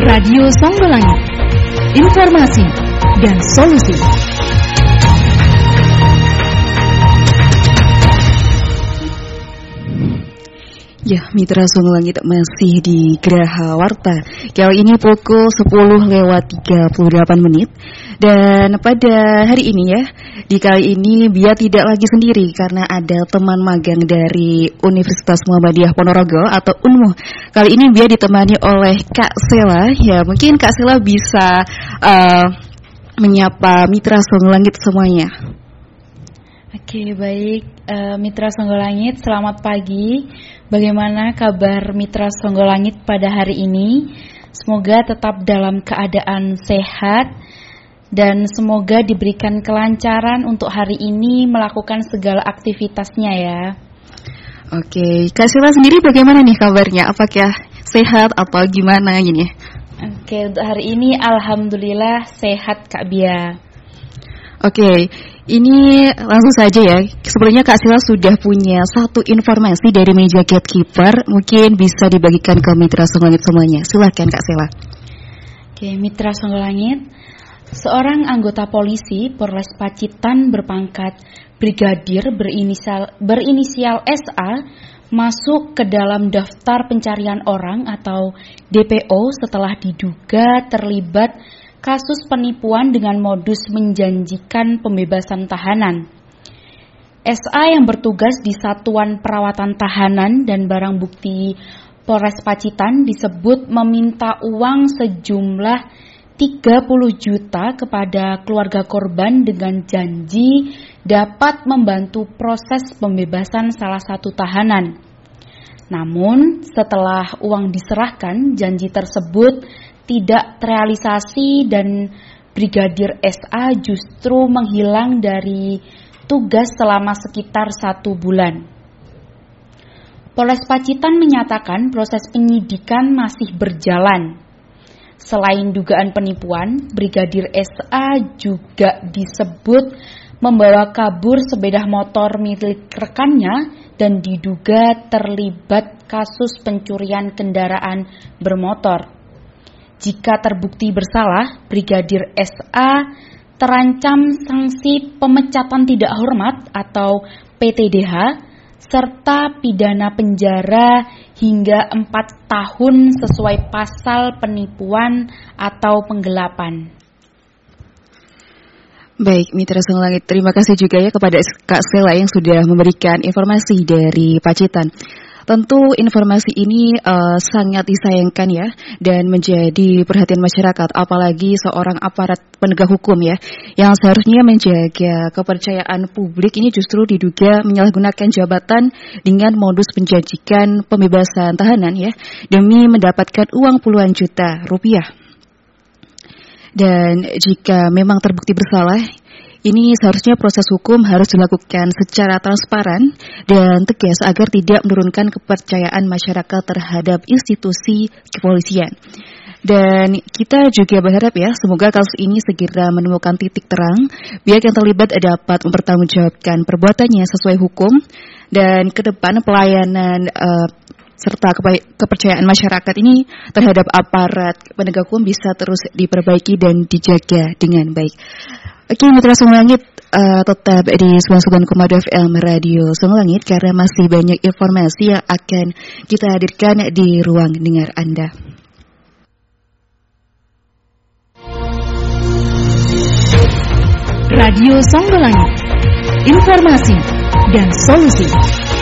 Radio Songgolangit, informasi dan solusi. Ya, Mitra Songgolangit masih di Geraha Warta. Kali ini pukul 10:38. Dan pada hari ini ya, di kali ini Bia tidak lagi sendiri karena ada teman magang dari Universitas Muhammadiyah Ponorogo atau UNMU. Kali ini Bia ditemani oleh Kak Sela. Ya, mungkin Kak Sela bisa menyapa Mitra Songgolangit semuanya. Oke, baik. Mitra Songgolangit, selamat pagi. Bagaimana kabar Mitra Songgolangit pada hari ini? Semoga tetap dalam keadaan sehat dan semoga diberikan kelancaran untuk hari ini melakukan segala aktivitasnya ya. Oke, Kak Sila sendiri bagaimana nih kabarnya? Apakah sehat atau gimana gini? Oke, untuk hari ini alhamdulillah sehat Kak Bia. Oke, ini langsung saja ya. Sebenarnya Kak Sila sudah punya satu informasi dari meja gatekeeper, mungkin bisa dibagikan ke Mitra Songgolangit semuanya. Silakan Kak Sila. Oke, Mitra Songgolangit, seorang anggota polisi Polres Pacitan berpangkat brigadir berinisial SA masuk ke dalam daftar pencarian orang atau DPO setelah diduga terlibat kasus penipuan dengan modus menjanjikan pembebasan tahanan. SA yang bertugas di Satuan Perawatan Tahanan dan Barang Bukti Polres Pacitan disebut meminta uang sejumlah 30 juta kepada keluarga korban dengan janji dapat membantu proses pembebasan salah satu tahanan. Namun, setelah uang diserahkan, janji tersebut tidak terrealisasi dan Brigadir SA justru menghilang dari tugas selama sekitar 1 bulan. Polres Pacitan menyatakan proses penyidikan masih berjalan. Selain dugaan penipuan, Brigadir SA juga disebut membawa kabur sepeda motor milik rekannya dan diduga terlibat kasus pencurian kendaraan bermotor. Jika terbukti bersalah, Brigadir SA terancam sanksi pemecatan tidak hormat atau PTDH serta pidana penjara hingga 4 tahun sesuai pasal penipuan atau penggelapan. Baik, Mitra Songgolangit, terima kasih juga ya kepada Kak Sela yang sudah memberikan informasi dari Pacitan. Tentu informasi ini sangat disayangkan ya dan menjadi perhatian masyarakat, apalagi seorang aparat penegak hukum ya yang seharusnya menjaga kepercayaan publik ini justru diduga menyalahgunakan jabatan dengan modus menjanjikan pembebasan tahanan ya demi mendapatkan uang puluhan juta rupiah. Dan jika memang terbukti bersalah, ini seharusnya proses hukum harus dilakukan secara transparan dan tegas agar tidak menurunkan kepercayaan masyarakat terhadap institusi kepolisian. Dan kita juga berharap ya, semoga kasus ini segera menemukan titik terang, pihak yang terlibat dapat mempertanggungjawabkan perbuatannya sesuai hukum, dan ke depan pelayanan serta kepercayaan masyarakat ini terhadap aparat penegak hukum bisa terus diperbaiki dan dijaga dengan baik. Oke, Mitra Songgolangit, tetap di 99,2 FM Radio Songgolangit karena masih banyak informasi yang akan kita hadirkan di ruang dengar Anda. Radio Songgolangit, informasi dan solusi.